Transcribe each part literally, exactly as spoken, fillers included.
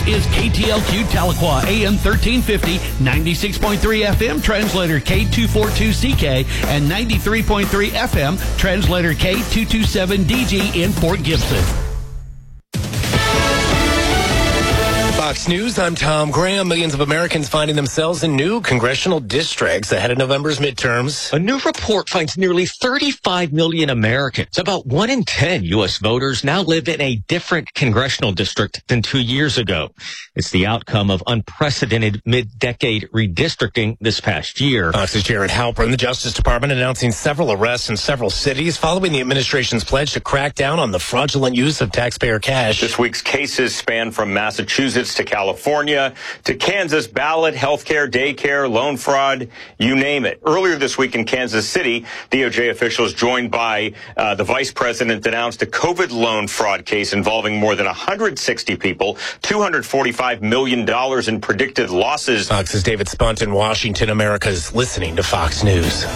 is K T L Q Tahlequah, A M thirteen fifty, ninety-six point three F M, translator K two forty-two C K, and ninety-three point three F M, translator K two twenty-seven D G in Fort Gibson. Fox News, I'm Tom Graham. Millions of Americans finding themselves in new congressional districts ahead of November's midterms. A new report finds nearly thirty-five million Americans, about one in ten U S voters, now live in a different congressional district than two years ago. It's the outcome of unprecedented mid-decade redistricting this past year. Fox's Jared Halpern, the Justice Department announcing several arrests in several cities following the administration's pledge to crack down on the fraudulent use of taxpayer cash. This week's cases span from Massachusetts to California to Kansas: ballot, healthcare, daycare, loan fraud, you name it. Earlier this week in Kansas City, D O J officials joined by uh, the vice president announced a COVID loan fraud case involving more than one hundred sixty people, two hundred forty-five million dollars in predicted losses. Fox's David Spunt in Washington. America's listening to Fox News.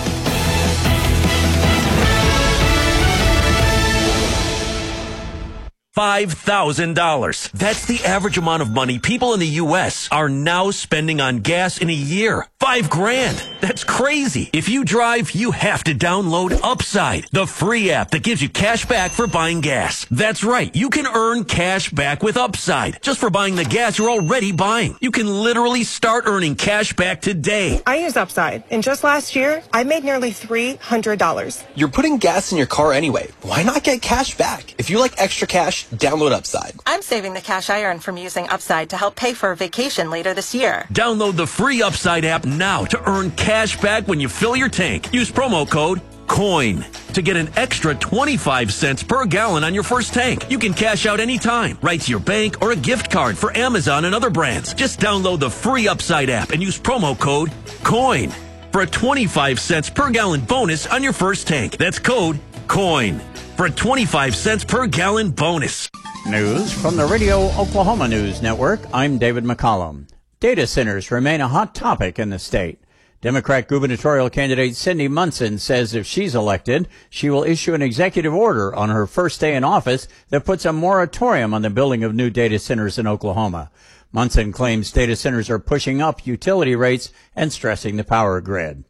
five thousand dollars. That's the average amount of money people in the U S are now spending on gas in a year. Five grand. That's crazy. If you drive, you have to download Upside, the free app that gives you cash back for buying gas. That's right. You can earn cash back with Upside just for buying the gas you're already buying. You can literally start earning cash back today. I use Upside, and just last year, I made nearly three hundred dollars. You're putting gas in your car anyway. Why not get cash back? If you like extra cash, download Upside. I'm saving the cash I earn from using Upside to help pay for a vacation later this year. Download the free Upside app now to earn cash back when you fill your tank. Use promo code COIN to get an extra twenty-five cents per gallon on your first tank. You can cash out anytime, right to your bank or a gift card for Amazon and other brands. Just download the free Upside app and use promo code COIN for a twenty-five cents per gallon bonus on your first tank. That's code COIN for a twenty-five cents per gallon bonus. News from the Radio Oklahoma News Network. I'm David McCollum. Data centers remain a hot topic in the state. Democrat gubernatorial candidate Cindy Munson says if she's elected, she will issue an executive order on her first day in office that puts a moratorium on the building of new data centers in Oklahoma. Munson claims data centers are pushing up utility rates and stressing the power grid.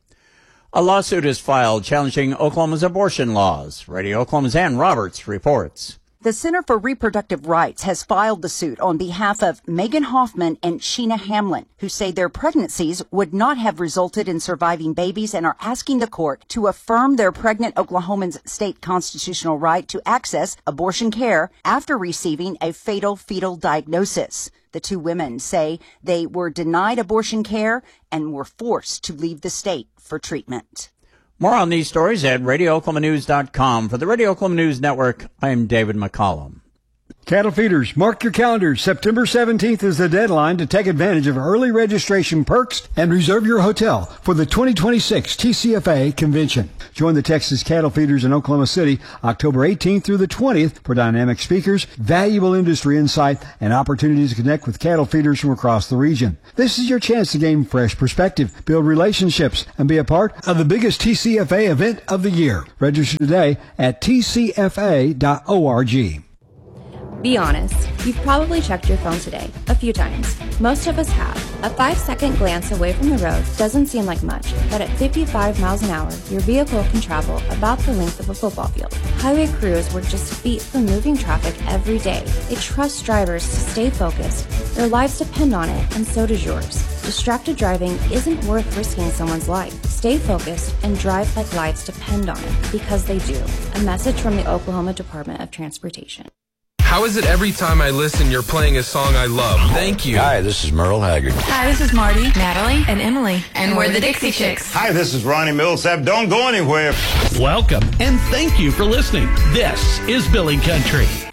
A lawsuit is filed challenging Oklahoma's abortion laws. Radio Oklahoma's Ann Roberts reports. The Center for Reproductive Rights has filed the suit on behalf of Megan Hoffman and Sheena Hamlin, who say their pregnancies would not have resulted in surviving babies and are asking the court to affirm their pregnant Oklahomans' state constitutional right to access abortion care after receiving a fatal fetal diagnosis. The two women say they were denied abortion care and were forced to leave the state for treatment. More on these stories at radio oklahoma news dot com. For the Radio Oklahoma News Network, I'm David McCollum. Cattle feeders, mark your calendars. September seventeenth is the deadline to take advantage of early registration perks and reserve your hotel for the twenty twenty-six T C F A convention. Join the Texas cattle feeders in Oklahoma City October eighteenth through the twentieth for dynamic speakers, valuable industry insight, and opportunities to connect with cattle feeders from across the region. This is your chance to gain fresh perspective, build relationships, and be a part of the biggest T C F A event of the year. Register today at T C F A dot org. Be honest, you've probably checked your phone today, a few times. Most of us have. A five-second glance away from the road doesn't seem like much, but at fifty-five miles an hour, your vehicle can travel about the length of a football field. Highway crews work just feet from moving traffic every day. They trust drivers to stay focused. Their lives depend on it, and so does yours. Distracted driving isn't worth risking someone's life. Stay focused and drive like lives depend on it, because they do. A message from the Oklahoma Department of Transportation. How is it every time I listen, you're playing a song I love? Thank you. Hi, this is Merle Haggard. Hi, this is Marty, Natalie, and Emily. And we're the Dixie Chicks. Hi, this is Ronnie Millsap. Don't go anywhere. Welcome, and thank you for listening. This is Billy Country.